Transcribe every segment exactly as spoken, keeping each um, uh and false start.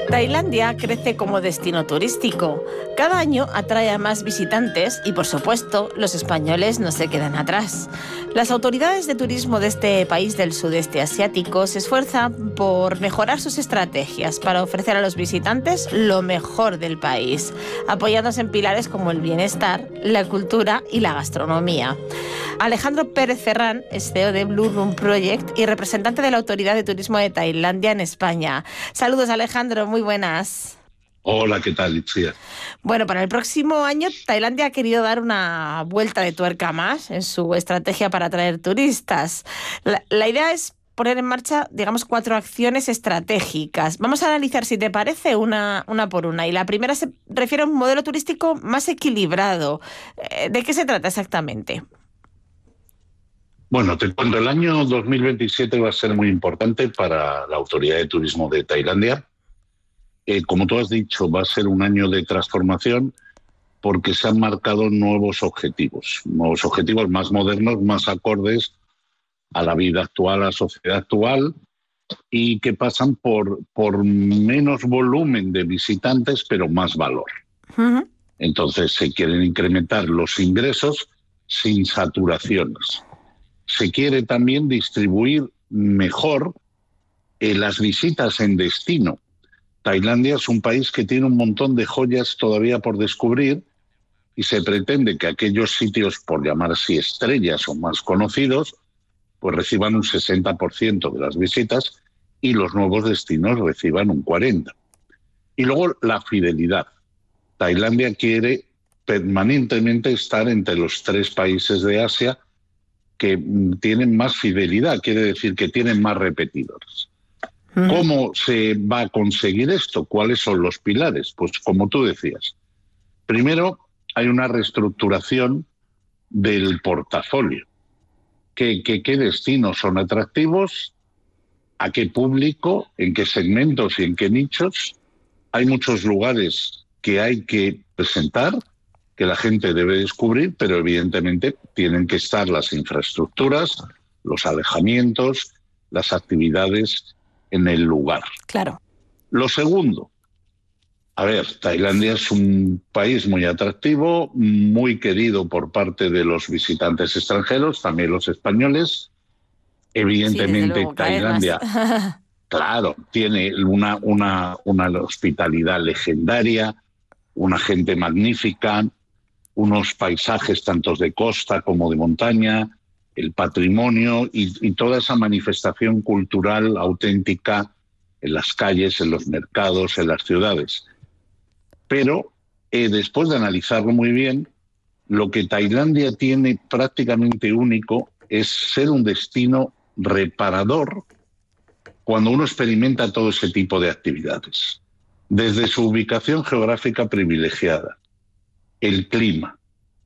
Tailandia crece como destino turístico. Cada año atrae a más visitantes y, por supuesto, los españoles no se quedan atrás. Las autoridades de turismo de este país del sudeste asiático se esfuerzan por mejorar sus estrategias para ofrecer a los visitantes lo mejor del país, apoyándose en pilares como el bienestar, la cultura y la gastronomía. Alejandro Pérez Ferrán es C E O de Blue Room Project y representante de la Autoridad de Turismo de Tailandia en España. Saludos, Alejandro, muy buenas. Hola, ¿qué tal, Itziar? Bueno, para el próximo año Tailandia ha querido dar una vuelta de tuerca más en su estrategia para atraer turistas. La, la idea es poner en marcha, digamos, cuatro acciones estratégicas. Vamos a analizar, si te parece, una, una por una. Y la primera se refiere a un modelo turístico más equilibrado. ¿De qué se trata exactamente? Bueno, te cuento, el año dos mil veintisiete va a ser muy importante para la Autoridad de Turismo de Tailandia. Eh, como tú has dicho, va a ser un año de transformación porque se han marcado nuevos objetivos, nuevos objetivos más modernos, más acordes a la vida actual, a la sociedad actual, y que pasan por, por menos volumen de visitantes, pero más valor. Uh-huh. Entonces se quieren incrementar los ingresos sin saturaciones. Se quiere también distribuir mejor eh, las visitas en destino. Tailandia es un país que tiene un montón de joyas todavía por descubrir y se pretende que aquellos sitios, por llamar así, estrellas o más conocidos, pues reciban un sesenta por ciento de las visitas y los nuevos destinos reciban un cuarenta por ciento. Y luego la fidelidad. Tailandia quiere permanentemente estar entre los tres países de Asia que tienen más fidelidad, quiere decir que tienen más repetidores. ¿Cómo se va a conseguir esto? ¿Cuáles son los pilares? Pues como tú decías, primero hay una reestructuración del portafolio. ¿Qué, qué, qué destinos son atractivos? ¿A qué público? ¿En qué segmentos y en qué nichos? Hay muchos lugares que hay que presentar, que la gente debe descubrir, pero evidentemente tienen que estar las infraestructuras, los alojamientos, las actividades en el lugar. Claro. Lo segundo, a ver, Tailandia es un país muy atractivo, muy querido por parte de los visitantes extranjeros, también los españoles. Evidentemente, sí, luego, Tailandia, claro, tiene una, una, una hospitalidad legendaria, una gente magnífica, unos paisajes tanto de costa como de montaña, el patrimonio y, y toda esa manifestación cultural auténtica en las calles, en los mercados, en las ciudades. Pero eh, después de analizarlo muy bien, lo que Tailandia tiene prácticamente único es ser un destino reparador cuando uno experimenta todo ese tipo de actividades. Desde su ubicación geográfica privilegiada, el clima,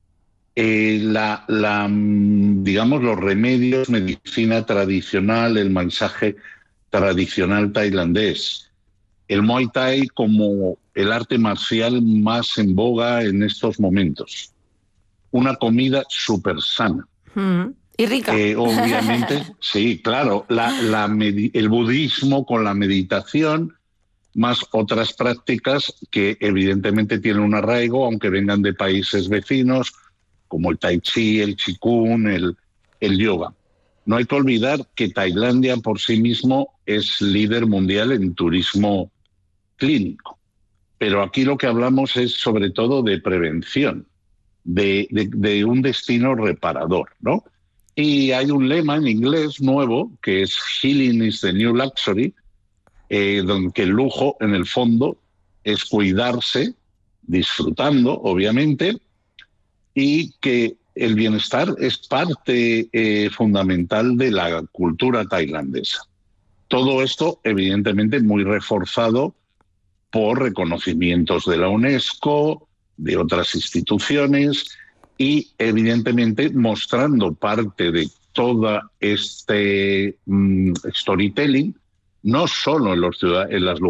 Eh, la, la, digamos, los remedios, medicina tradicional, el mensaje tradicional tailandés, el Muay Thai como el arte marcial más en boga en estos momentos, una comida súper sana. Mm, y rica. Eh, obviamente, sí, claro, la, la med- el budismo con la meditación, más otras prácticas que evidentemente tienen un arraigo, aunque vengan de países vecinos, como el tai chi, el qigong, el, el yoga. No hay que olvidar que Tailandia por sí mismo es líder mundial en turismo clínico. Pero aquí lo que hablamos es sobre todo de prevención, de, de, de un destino reparador, ¿no? Y hay un lema en inglés nuevo que es Healing is the New Luxury, eh, donde el lujo en el fondo es cuidarse, disfrutando, obviamente, y que el bienestar es parte eh, fundamental de la cultura tailandesa. Todo esto, evidentemente, muy reforzado por reconocimientos de la UNESCO, de otras instituciones y, evidentemente, mostrando parte de todo este mmm, storytelling, no solo en, los ciudad- en las